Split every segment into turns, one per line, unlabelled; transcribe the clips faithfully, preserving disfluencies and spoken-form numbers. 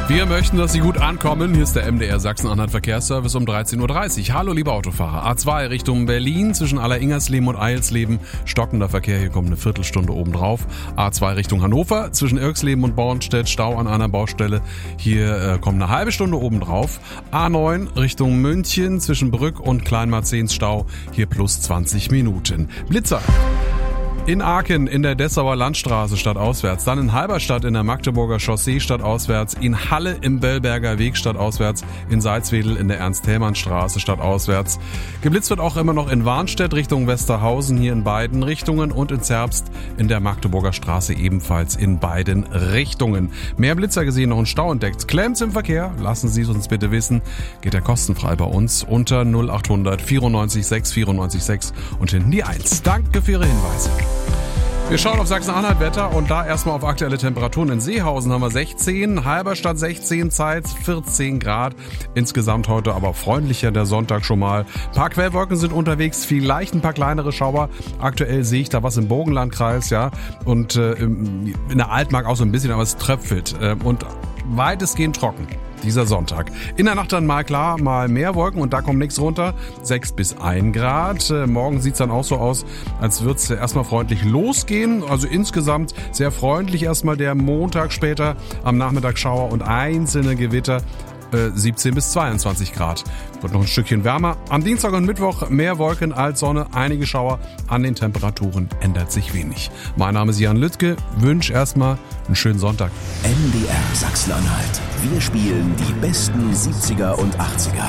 Wir möchten, dass Sie gut ankommen. Hier ist der M D R Sachsen-Anhalt Verkehrsservice um dreizehn Uhr dreißig. Hallo liebe Autofahrer. A zwei Richtung Berlin zwischen Aller-Ingersleben und Eilsleben. Stockender Verkehr, hier kommt eine Viertelstunde obendrauf. A zwei Richtung Hannover zwischen Irksleben und Bornstedt. Stau an einer Baustelle. Hier äh, kommt eine halbe Stunde obendrauf. A neun Richtung München zwischen Brück und Kleinmarzens Stau. Hier plus zwanzig Minuten. Blitzer. In Aachen in der Dessauer Landstraße stadtauswärts, dann in Halberstadt in der Magdeburger Chaussee stadtauswärts, in Halle im Bellberger Weg stadtauswärts, in Salzwedel in der Ernst-Thälmann-Straße stadtauswärts. Geblitzt wird auch immer noch in Warnstedt Richtung Westerhausen, hier in beiden Richtungen, und in Zerbst in der Magdeburger Straße ebenfalls in beiden Richtungen. Mehr Blitzer gesehen und Stau entdeckt. Klemms im Verkehr? Lassen Sie es uns bitte wissen. Geht er kostenfrei bei uns unter null acht hundert vierundneunzig sechs vierundneunzig sechs und hinten die eins. Danke für Ihre Hinweise. Wir schauen auf Sachsen-Anhalt Wetter und da erstmal auf aktuelle Temperaturen. In Seehausen haben wir sechzehn, Halberstadt sechzehn, Zeitz vierzehn Grad. Insgesamt heute aber freundlicher der Sonntag schon mal. Ein paar Quellwolken sind unterwegs, vielleicht ein paar kleinere Schauer. Aktuell sehe ich da was im Burgenlandkreis, ja, und äh, in der Altmark auch so ein bisschen, aber es tröpfelt äh, und weitestgehend trocken. Dieser Sonntag. In der Nacht dann mal klar, mal mehr Wolken und da kommt nichts runter. sechs bis ein Grad. Äh, morgen sieht's dann auch so aus, als würde es erstmal freundlich losgehen. Also insgesamt sehr freundlich erstmal der Montag, später am Nachmittag Schauer und einzelne Gewitter. Äh, siebzehn bis zweiundzwanzig Grad. Wird noch ein Stückchen wärmer. Am Dienstag und Mittwoch mehr Wolken als Sonne, einige Schauer. An den Temperaturen ändert sich wenig. Mein Name ist Jan Lüttke. Wünsche erstmal einen schönen Sonntag.
M D R Sachsen-Anhalt. Wir spielen die besten siebziger und achtziger.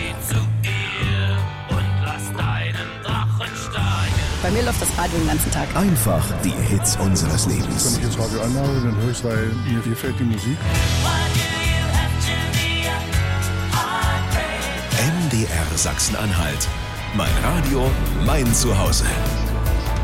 Bei mir läuft das Radio den ganzen Tag.
Einfach die Hits unseres Lebens.
Wenn ich das Radio anmache, dann höre ich es, weil mir gefällt die Musik.
M D R Sachsen-Anhalt. Mein Radio, mein Zuhause.